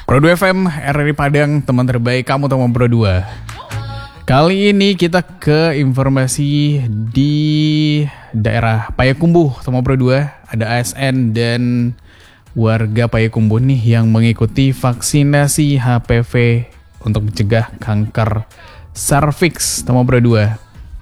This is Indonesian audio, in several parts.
Pro 2 FM, RRI Padang, teman terbaik kamu teman Pro 2. Kali ini kita ke informasi di daerah Payakumbuh, teman Pro 2. Ada ASN dan warga Payakumbuh nih yang mengikuti vaksinasi HPV untuk mencegah kanker serviks, teman Pro 2.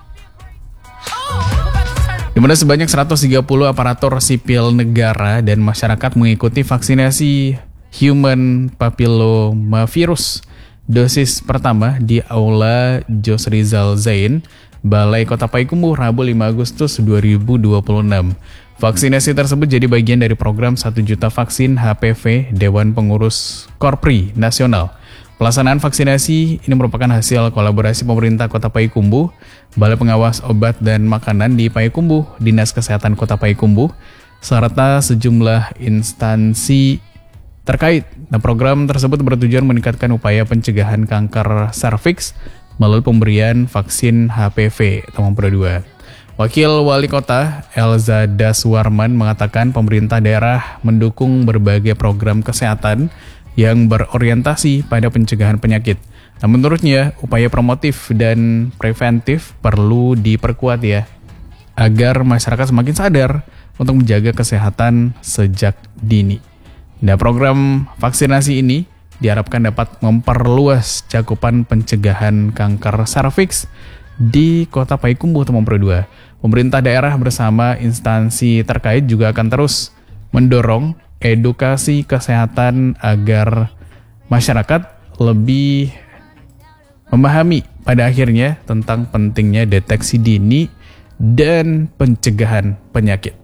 Di mana sebanyak 130 aparatur sipil negara dan masyarakat mengikuti vaksinasi Human Papillomavirus dosis pertama di Aula Jos Rizal Zain, Balai Kota Payakumbuh, Rabu 5 Agustus 2026. Vaksinasi tersebut jadi bagian dari program 1 juta vaksin HPV Dewan Pengurus Korpri Nasional. Pelaksanaan vaksinasi ini merupakan hasil kolaborasi pemerintah Kota Payakumbuh, Balai Pengawas Obat dan Makanan di Payakumbuh, Dinas Kesehatan Kota Payakumbuh, serta sejumlah instansi terkait. Nah, program tersebut bertujuan meningkatkan upaya pencegahan kanker serviks melalui pemberian vaksin HPV, teman Pro 2. Wakil Wali Kota Elza Daswarman mengatakan pemerintah daerah mendukung berbagai program kesehatan yang berorientasi pada pencegahan penyakit. Nah, menurutnya upaya promotif dan preventif perlu diperkuat ya, agar masyarakat semakin sadar untuk menjaga kesehatan sejak dini. Nah, program vaksinasi ini diharapkan dapat memperluas cakupan pencegahan kanker serviks di Kota Payakumbuh, teman Pro 2. Pemerintah daerah bersama instansi terkait juga akan terus mendorong edukasi kesehatan agar masyarakat lebih memahami pada akhirnya tentang pentingnya deteksi dini dan pencegahan penyakit.